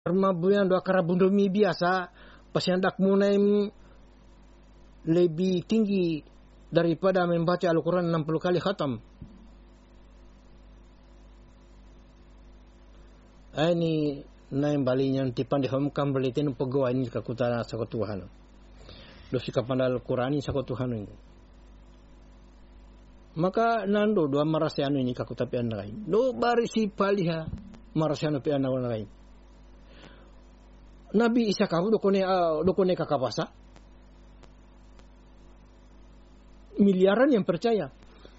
Mabuyan do karabundomi biasa pasyandak munaim lebih tinggi daripada membaca Al-Quran 60 kali khatam. Ini naim balinya tipan dihomkam belitin pegawai ini kakutara sakotuhan. Dosi kapandal Al-Quran ini sakotuhan ini. Maka nando dua marasiano ini kakutapi anda lain. Do barisi paliha marasiano pi anda lain. Nabi Isa kamu dokone kakapasa. Miliaran yang percaya.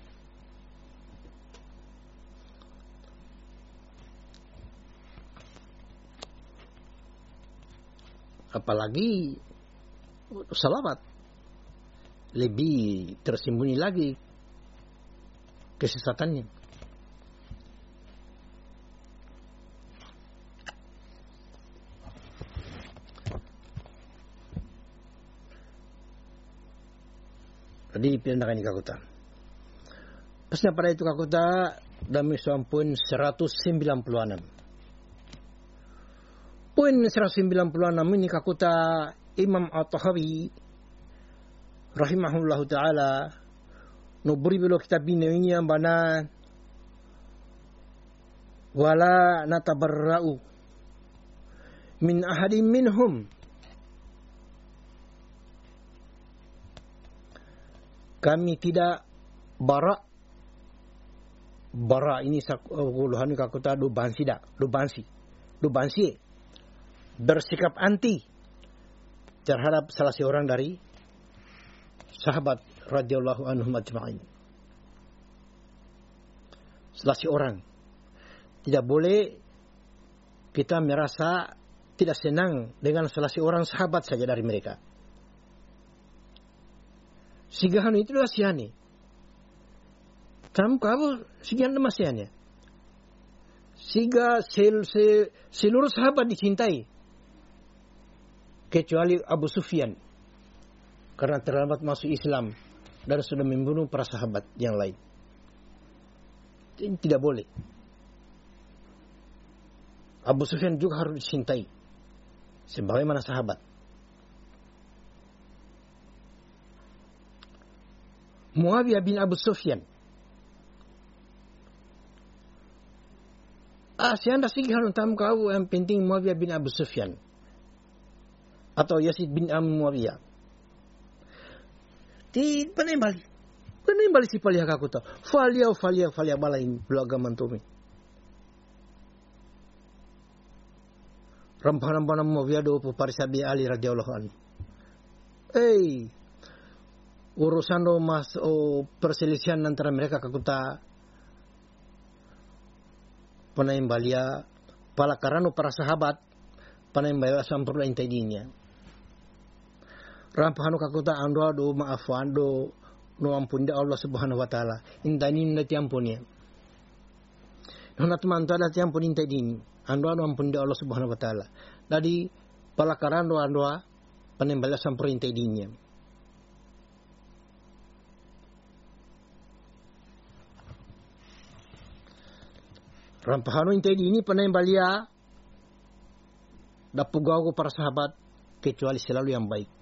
Apalagi salawat. Lebih tersembunyi lagi kesesatannya. Jadi pindahan ini kakuta. Pasnya pada itu kakuta dami sampun 196. Poin 196 ini kakuta Imam At-Tahawi rahimahullahu taala no beri belo kitab ini yang bana wala natabarra'u min ahadin minhum. Kami tidak bara ini sakuluhan kakuta do bansi bersikap anti terhadap salah seorang dari sahabat radhiyallahu anhum ajma'in. Salah seorang tidak boleh kita merasa tidak senang dengan salah seorang sahabat saja dari mereka. Sigahan itu adalah siani. Kamu sigahan itu masihnya. Siga seluruh sahabat dicintai. Kecuali Abu Sufyan. Karena terlambat masuk Islam. Dan sudah membunuh para sahabat yang lain. Ini tidak boleh. Abu Sufyan juga harus dicintai. Sebagaimana sahabat. Muawiyah bin Abu Sufyan. Sianda sigahan tam kau yang penting Muawiyah bin Abu Sufyan. Atau Yazid bin Muawiyah. Di panembali si palia kakuta. Falia balain belaga mantumi. Rampana Muawiyah do parisabi Ali radhiyallahu anhu. Urusan perselisihan antara mereka kakuta panayambalia palakarano para sahabat panayambalia sampurna intaidinya rampahano kakuta ando do maafan do no ampun de Allah subhanahu wa ta'ala intani na tiampunya nona teman tu ada tiampun intaidini ando ampun de Allah subhanahu wa ta'ala dari palakarano ando panayambalia sampurna intaidinya. Rampahano intai ini panayambalia dapugau para sahabat kecuali selalu yang baik.